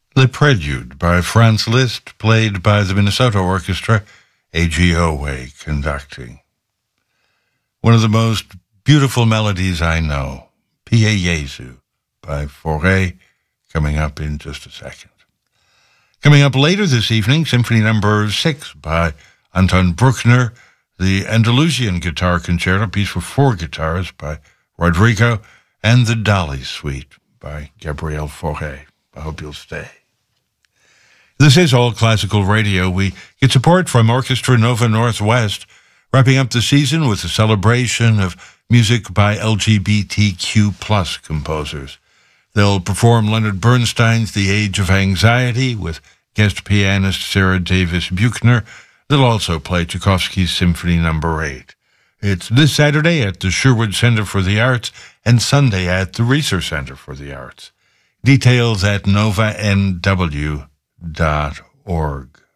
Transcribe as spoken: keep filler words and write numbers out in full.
Le Prelude by Franz Liszt, played by the Minnesota Orchestra, A G Owe conducting. One of the most beautiful melodies I know, Pie Jesu by Fauré, coming up in just a second. Coming up later this evening, Symphony Number six by Anton Bruckner, the Andalusian Guitar Concerto, piece for four guitars by Rodrigo, and the Dolly Suite by Gabriel Fauré. I hope you'll stay. This is All Classical Radio. We get support from Orchestra Nova Northwest, wrapping up the season with a celebration of music by L G B T Q plus composers. They'll perform Leonard Bernstein's The Age of Anxiety with guest pianist Sarah Davis Buchner. They'll also play Tchaikovsky's Symphony Number eight. It's this Saturday at the Sherwood Center for the Arts and Sunday at the Reser Center for the Arts. Details at nova n w dot org.